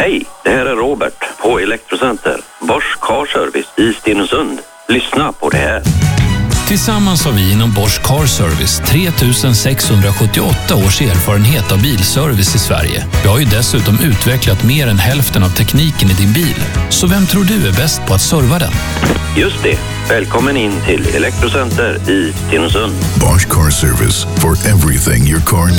Hej, det här är Robert på Elektrocenter, Bosch Car Service i Stenungsund. Lyssna på det här. Tillsammans har vi inom Bosch Car Service 3678 års erfarenhet av bilservice i Sverige. Vi har ju dessutom utvecklat mer än hälften av tekniken i din bil. Så vem tror du är bäst på att serva den? Just det. Välkommen in till Elektrocenter i Stenungsund. Bosch Car Service, for everything your car needs.